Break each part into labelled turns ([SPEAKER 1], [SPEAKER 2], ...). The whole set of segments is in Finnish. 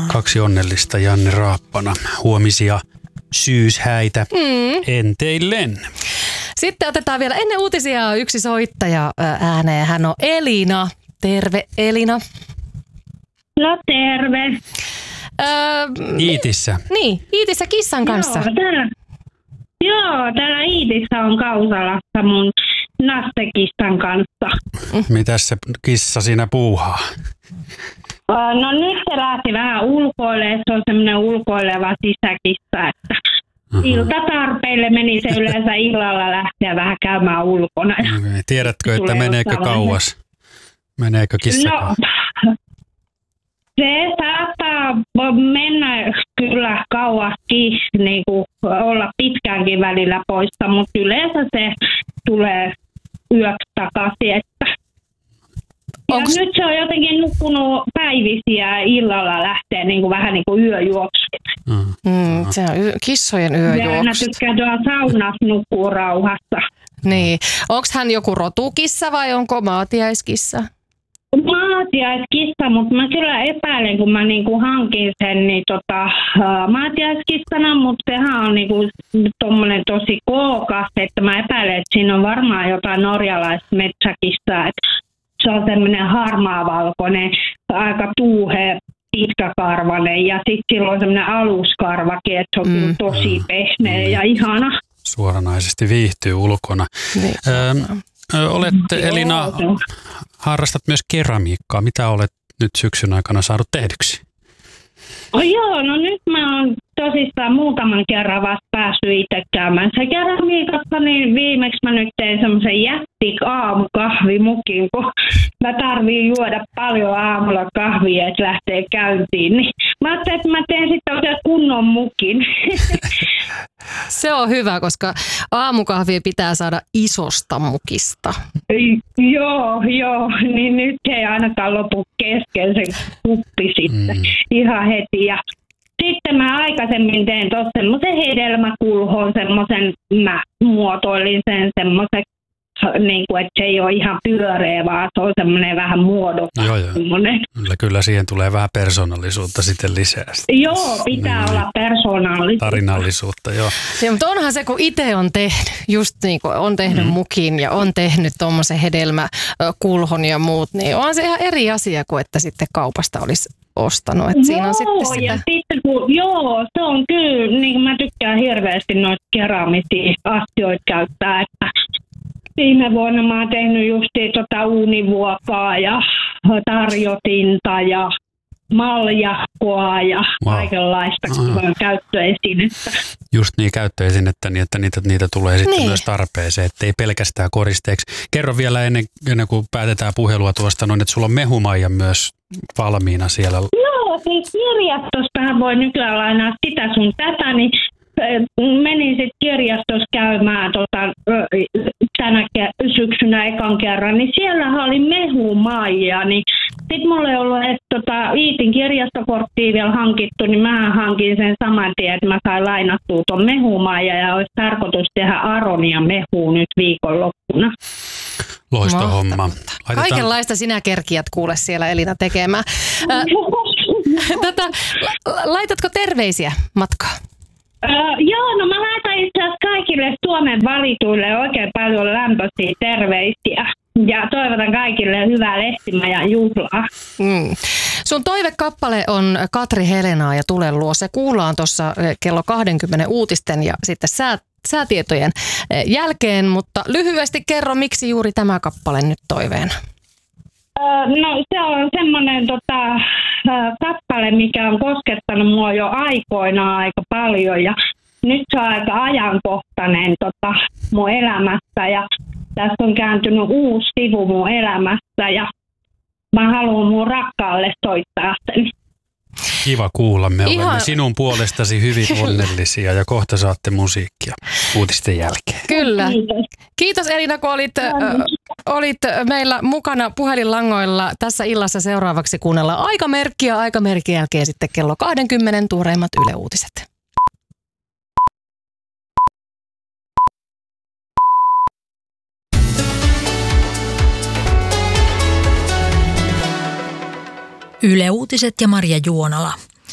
[SPEAKER 1] Kaksi onnellista Janne Raappana. Huomisia syyshäitä enteillen.
[SPEAKER 2] Sitten otetaan vielä ennen uutisia yksi soittaja ääneen. Hän on Elina. Terve Elina.
[SPEAKER 3] No terve.
[SPEAKER 1] Iitissä.
[SPEAKER 2] Niin, Iitissä kissan kanssa.
[SPEAKER 3] Täällä Iitissä on Kausalassa mun nastekissan kanssa.
[SPEAKER 1] Mitäs se kissa siinä puuhaa?
[SPEAKER 3] No nyt se lähti vähän ulkoilemaan. Se on semmoinen ulkoileva sisäkissa, että iltatarpeille meni se yleensä illalla lähteä vähän käymään ulkona.
[SPEAKER 1] Okay. Tiedätkö, että meneekö kauas? Meneekö kissa kauas?
[SPEAKER 3] Se saattaa mennä kyllä kauaskin, niin kuin olla pitkäänkin välillä poissa, mutta yleensä se tulee yöksi takaisin. Nyt se on jotenkin nukkunut päivisiä illalla lähtee niin kuin vähän niin kuin yöjuoksu.
[SPEAKER 2] Se on kissojen yöjuoksu.
[SPEAKER 3] Aina tykkää tuolla saunassa nukkua rauhassa.
[SPEAKER 2] Niin. Onko hän joku rotukissa vai onko maatiaiskissa?
[SPEAKER 3] Maatiaiskissa, mutta mä kyllä epäilen, kun mä niinku hankin sen niin maatiaiskissana, mutta sehän on niinku tommonen tosi kookas, että mä epäilen, että siinä on varmaan jotain norjalaista metsäkissaa, että se on semmoinen harmaavalkoinen, aika tuuhea, pitkäkarvainen ja sitten sillä on semmoinen aluskarvakin, että se on kyllä tosi pehmeä ja ihana.
[SPEAKER 1] Suoranaisesti viihtyy ulkona. Olette, Elina, harrastat myös keramiikkaa. Mitä olet nyt syksyn aikana saanut tehdyksi?
[SPEAKER 3] No nyt mä oon tosissaan muutaman kerran vasta päässyt itse käymään se keramiikassa, niin viimeksi mä nyt tein semmoisen aamukahvimukin, kun mä tarviin juoda paljon aamulla kahvia, että lähtee käyntiin. Niin mä ajattelin, että mä teen sitten oikein kunnon mukin.
[SPEAKER 2] Se on hyvä, koska aamukahvia pitää saada isosta mukista.
[SPEAKER 3] Joo, niin nyt ei ainakaan lopu kesken se kuppi sitten ihan heti. Ja sitten mä aikaisemmin tein tuossa semmoisen hedelmäkulhon, mä muotoilin sen semmoisen, niin kuin, että se ei ole ihan pyöreä, vaan se on semmoinen vähän muodokas.
[SPEAKER 1] Joo. Kyllä siihen tulee vähän persoonallisuutta sitten lisää.
[SPEAKER 2] Joo,
[SPEAKER 3] pitää olla persoonallisuutta.
[SPEAKER 1] Tarinallisuutta, joo.
[SPEAKER 2] Ja, mutta onhan se, kun itse on tehnyt, just niin kuin on tehnyt mukin ja on tehnyt tuommoisen hedelmäkulhon ja muut, niin on se ihan eri asia kuin että sitten kaupasta olisi ostanut. Että siinä on sitten sitä.
[SPEAKER 3] Ja sitten se on kyllä, niin kuin mä tykkään hirveästi noita keramisia astioita käyttää, että viime vuonna mä oon tehnyt justiin uunivuokaa ja tarjotinta ja maljakkoa ja kaikenlaista käyttöesinettä.
[SPEAKER 1] Just niin, käyttöesinettä, niin että niitä tulee sitten myös tarpeeseen, ettei pelkästään koristeeksi. Kerro vielä ennen kuin päätetään puhelua tuosta noin, että sulla on mehumaija myös valmiina siellä.
[SPEAKER 3] Joo, siis kirjastostahan voi nykyään lainaa sitä sun tätä, niin menin sitten kirjastossa käymään tänä syksynä ekan kerran, niin siellä oli mehumaija, niin sitten mulla ei ollut, että Iitin kirjastokorttia vielä hankittu, niin mä hankin sen saman tien, että mä sain lainattua ton mehumaija ja olisi tarkoitus tehdä aronia mehua nyt viikonloppuna.
[SPEAKER 1] Loistohomma.
[SPEAKER 2] Kaikenlaista sinä kerkiät kuule siellä Elina tekemään. Laitatko terveisiä matkaan?
[SPEAKER 3] No mä laitan itse asiassa kaikille Suomen valituille oikein paljon lämpöisiä terveisiä ja toivotan kaikille hyvää lehtimajan juhlaa.
[SPEAKER 2] Sun toivekappale on Katri Helenaa ja Tule luo. Se kuullaan tuossa kello 20 uutisten ja sitten säätietojen jälkeen, mutta lyhyesti kerro, miksi juuri tämä kappale nyt toiveena?
[SPEAKER 3] No se on semmoinen kappale, mikä on koskettanut mua jo aikoinaan aika paljon ja nyt se on aika ajankohtainen mun elämässä ja tässä on kääntynyt uusi sivu mun elämässä ja mä haluan mun rakkaalle soittaa sen.
[SPEAKER 1] Kiva kuulla, me olemme sinun puolestasi hyvin onnellisia ja kohta saatte musiikkia uutisten jälkeen.
[SPEAKER 2] Kyllä. Kiitos Elina, kun olit meillä mukana puhelinlangoilla tässä illassa. Seuraavaksi kuunnellaan aikamerkkiä jälkeen sitten kello 20 tuoreimmat Yle Uutiset.
[SPEAKER 4] Yle Uutiset ja Marja Juonala.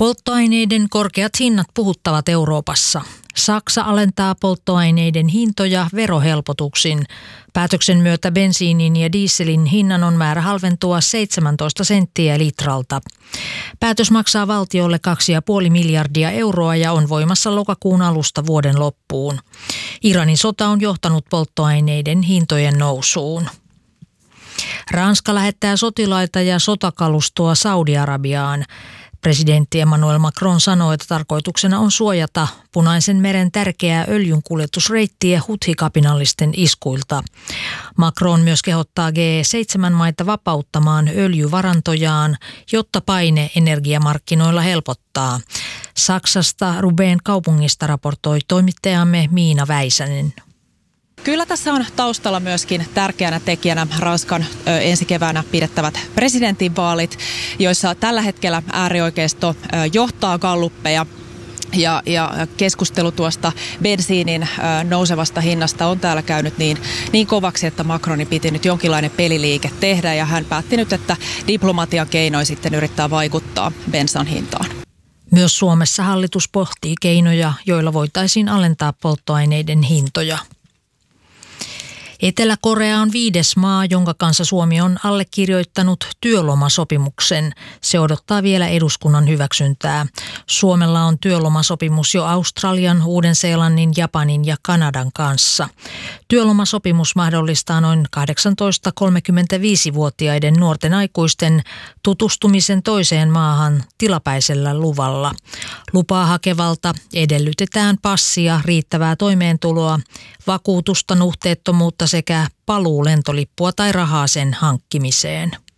[SPEAKER 4] Polttoaineiden korkeat hinnat puhuttavat Euroopassa. Saksa alentaa polttoaineiden hintoja verohelpotuksin. Päätöksen myötä bensiinin ja dieselin hinnan on määrä halventua 17 senttiä litralta. Päätös maksaa valtiolle 2,5 miljardia euroa ja on voimassa lokakuun alusta vuoden loppuun. Iranin sota on johtanut polttoaineiden hintojen nousuun. Ranska lähettää sotilaita ja sotakalustoa Saudi-Arabiaan. Presidentti Emmanuel Macron sanoi, että tarkoituksena on suojata Punaisen meren tärkeää öljynkuljetusreittiä Huthi-kapinallisten iskuilta. Macron myös kehottaa G7-maita vapauttamaan öljyvarantojaan, jotta paine energiamarkkinoilla helpottaa. Saksasta Roubaixin kaupungista raportoi toimittajamme Miina Väisänen.
[SPEAKER 5] Kyllä tässä on taustalla myöskin tärkeänä tekijänä Ranskan ensi keväänä pidettävät presidentinvaalit, joissa tällä hetkellä äärioikeisto johtaa galluppeja. Ja keskustelu tuosta bensiinin nousevasta hinnasta on täällä käynyt niin kovaksi, että Macronin piti nyt jonkinlainen peliliike tehdä ja hän päätti nyt, että diplomatian keinoin sitten yrittää vaikuttaa bensan hintaan.
[SPEAKER 4] Myös Suomessa hallitus pohtii keinoja, joilla voitaisiin alentaa polttoaineiden hintoja. Etelä-Korea on 5. maa, jonka kanssa Suomi on allekirjoittanut työlomasopimuksen. Se odottaa vielä eduskunnan hyväksyntää. Suomella on työlomasopimus jo Australian, Uuden-Seelannin, Japanin ja Kanadan kanssa. Työlomasopimus mahdollistaa noin 18-35-vuotiaiden nuorten aikuisten tutustumisen toiseen maahan tilapäisellä luvalla. Lupaa hakevalta edellytetään passia, riittävää toimeentuloa, vakuutusta, nuhteettomuutta sekä paluulentolippua tai rahaa sen hankkimiseen.